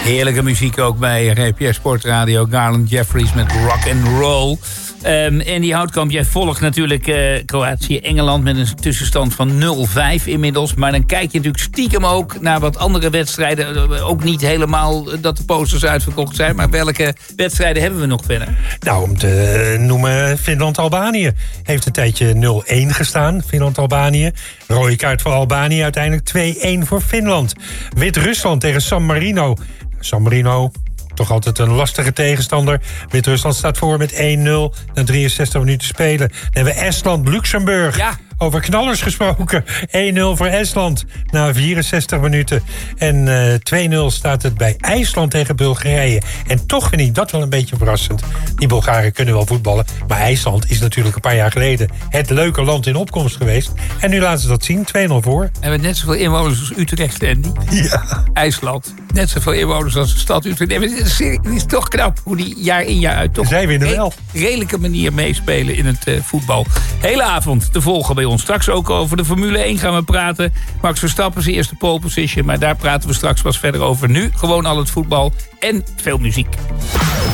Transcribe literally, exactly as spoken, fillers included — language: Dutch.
Heerlijke muziek ook bij R P R Sportradio. Garland Jeffries met Rock and Roll. Um, en die Houtkamp, jij volgt natuurlijk uh, Kroatië-Engeland met een tussenstand van nul vijf inmiddels. Maar dan kijk je natuurlijk stiekem ook naar wat andere wedstrijden. Ook niet helemaal dat de posters uitverkocht zijn. Maar welke wedstrijden hebben we nog verder? Nou, om te noemen, Finland-Albanië heeft een tijdje nul een gestaan. Finland-Albanië. Rode kaart voor Albanië, uiteindelijk twee-een voor Finland. Wit-Rusland tegen San Marino. San Marino... toch altijd een lastige tegenstander. Wit-Rusland staat voor met één nul na drieënzestig minuten spelen. Dan hebben we Estland-Luxemburg. Ja. Over knallers gesproken. één nul voor Estland na vierenzestig minuten. En uh, twee nul staat het bij IJsland tegen Bulgarije. En toch vind ik dat wel een beetje verrassend. Die Bulgaren kunnen wel voetballen. Maar IJsland is natuurlijk een paar jaar geleden het leuke land in opkomst geweest. En nu laten ze dat zien. twee nul voor. We hebben net zoveel inwoners als Utrecht, Andy. Ja. IJsland. Net zoveel inwoners als de stad Utrecht. Nee, het, is, het is toch knap hoe die jaar in jaar uit toch Zij winnen wel. op een redelijke manier meespelen in het uh, voetbal. Hele avond te volgen bij ons. Straks ook over de Formule één gaan we praten. Max Verstappen zijn eerste pole position. Maar daar praten we straks pas verder over. Nu gewoon al het voetbal en veel muziek.